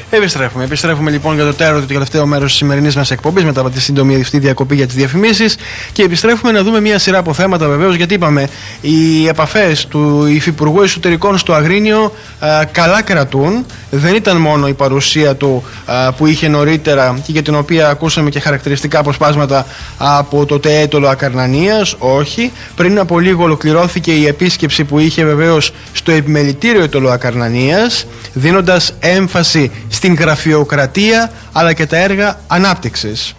Επιστρέφουμε λοιπόν για το τέλος του τελευταίου μέρους της σημερινής μας εκπομπής μετά από τη σύντομη αυτή διακοπή για τις διαφημίσεις. Και επιστρέφουμε να δούμε μια σειρά από θέματα βεβαίως, γιατί είπαμε οι επαφές του Υφυπουργού Εσωτερικών στο Αγρίνιο καλά κρατούν. Δεν ήταν μόνο η παρουσία του που είχε νωρίτερα και για την οποία ακούσαμε και χαρακτηριστικά αποσπάσματα από το ΤΕΕ Τολοακαρνανίας. Όχι. Πριν από λίγο ολοκληρώθηκε η επίσκεψη που είχε βεβαίως στο επιμελητήριο Τολοακαρνανίας, δίνοντας έμφαση στην γραφειοκρατία αλλά και τα έργα ανάπτυξης.